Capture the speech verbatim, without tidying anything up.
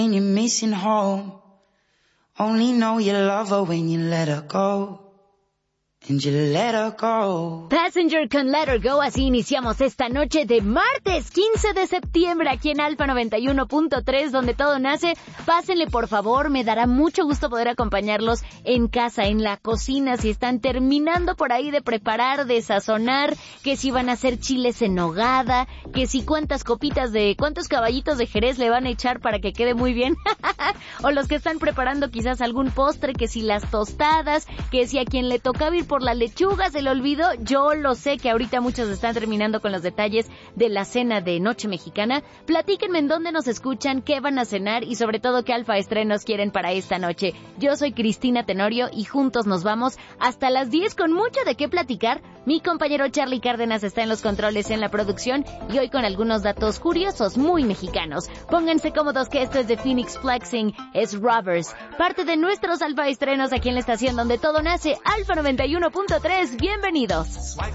And you're missing home. Only know you love her when you let her go. And you let her go. Passenger con Let Her Go, así iniciamos esta noche de martes quince de septiembre aquí en Alfa noventa y uno punto tres, donde todo nace. Pásenle por favor, me dará mucho gusto poder acompañarlos en casa, en la cocina, si están terminando por ahí de preparar, de sazonar, que si van a hacer chiles en nogada, que si cuántas copitas de, cuántos caballitos de Jerez le van a echar para que quede muy bien, o los que están preparando quizás algún postre, que si las tostadas, que si a quien le tocaba ir por la lechuga se le olvidó. Yo lo sé que ahorita muchos están terminando con los detalles de la cena de Noche Mexicana. Platíquenme en dónde nos escuchan, qué van a cenar y sobre todo qué alfa estrenos quieren para esta noche. Yo soy Cristina Tenorio y juntos nos vamos hasta las diez con mucho de qué platicar. Mi compañero Charlie Cárdenas está en los controles en la producción y hoy con algunos datos curiosos muy mexicanos. Pónganse cómodos que esto es de Phoenix Flexing, es Robbers, parte de nuestros alfa estrenos aquí en la estación donde todo nace, Alfa noventa y uno punto tres. Bienvenidos.